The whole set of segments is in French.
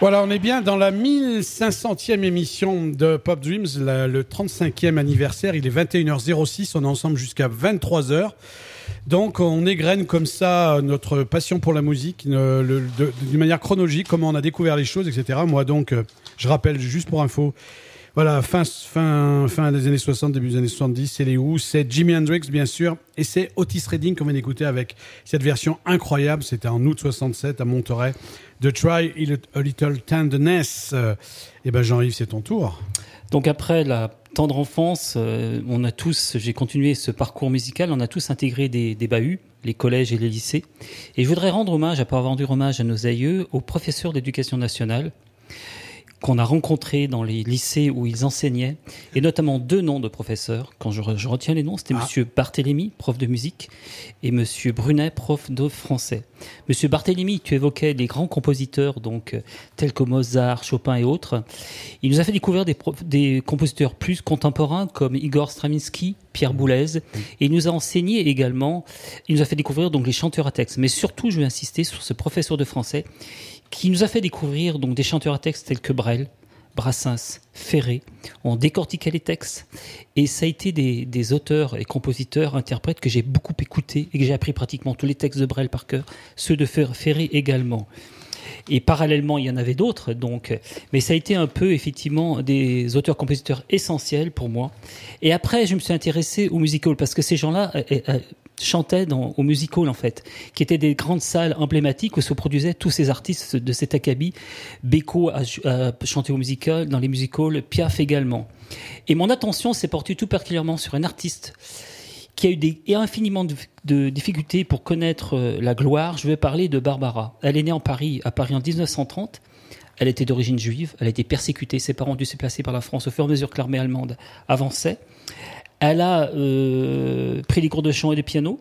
Voilà, on est bien dans la 1500e émission de Pop Dreams, le 35e anniversaire. Il est 21h06, on est ensemble jusqu'à 23h. Donc on égrène comme ça notre passion pour la musique d'une manière chronologique, comment on a découvert les choses, etc. Moi donc, je rappelle juste pour info, voilà, fin des années 60, début des années 70, c'est les Who, c'est Jimi Hendrix bien sûr, et c'est Otis Redding qu'on vient d'écouter avec cette version incroyable, c'était en août 67 à Monterey, de Try a Little Tenderness. Et ben Jean-Yves, c'est ton tour. Donc après la tendre enfance, j'ai continué ce parcours musical, on a tous intégré des bahuts, les collèges et les lycées, et je voudrais rendre hommage, après avoir rendu hommage à nos aïeux, aux professeurs d'éducation nationale, qu'on a rencontrés dans les lycées où ils enseignaient, et notamment 2 noms de professeurs. Quand je retiens les noms, c'était Monsieur Barthélemy, prof de musique, et Monsieur Brunet, prof de français. Monsieur Barthélemy, tu évoquais des grands compositeurs, donc tels que Mozart, Chopin et autres. Il nous a fait découvrir des compositeurs plus contemporains comme Igor Stravinsky, Pierre Boulez, et il nous a enseigné également, il nous a fait découvrir donc les chanteurs à texte. Mais surtout, je vais insister sur ce professeur de français qui nous a fait découvrir donc des chanteurs à texte tels que Brel, Brassens, Ferré. On décortiquait les textes et ça a été des auteurs et compositeurs, interprètes que j'ai beaucoup écoutés et que j'ai appris pratiquement tous les textes de Brel par cœur, ceux de Ferré également. Et parallèlement, il y en avait d'autres, donc, mais ça a été un peu effectivement des auteurs-compositeurs essentiels pour moi. Et après, je me suis intéressé au musical parce que ces gens-là chantaient au music hall en fait, qui étaient des grandes salles emblématiques où se produisaient tous ces artistes de cet acabit. Beko a chanté au musical, dans les music halls, Piaf également. Et mon attention s'est portée tout particulièrement sur un artiste qui a eu infiniment de difficultés pour connaître la gloire. Je vais parler de Barbara. Elle est née à Paris en 1930. Elle était d'origine juive. Elle a été persécutée. Ses parents ont dû se placer par la France au fur et à mesure que l'armée allemande avançait. Elle a pris des cours de chant et de piano.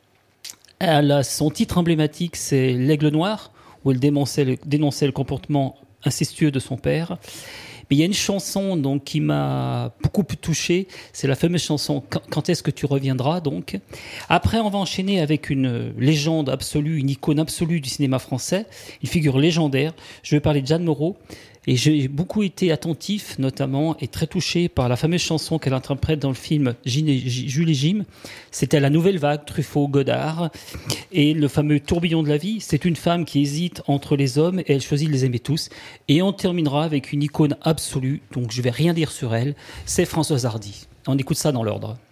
Son titre emblématique, c'est L'Aigle Noir, où elle dénonçait le comportement incestueux de son père. Mais il y a une chanson donc, qui m'a beaucoup touché, c'est la fameuse chanson « Quand est-ce que tu reviendras ?» donc. Après, on va enchaîner avec une légende absolue, une icône absolue du cinéma français, une figure légendaire. Je vais parler de Jeanne Moreau. Et j'ai beaucoup été attentif, notamment, et très touché par la fameuse chanson qu'elle interprète dans le film Jules et Jim. C'était La Nouvelle Vague, Truffaut, Godard. Et le fameux Tourbillon de la vie, c'est une femme qui hésite entre les hommes et elle choisit de les aimer tous. Et on terminera avec une icône absolue, donc je vais rien dire sur elle, c'est Françoise Hardy. On écoute ça dans l'ordre.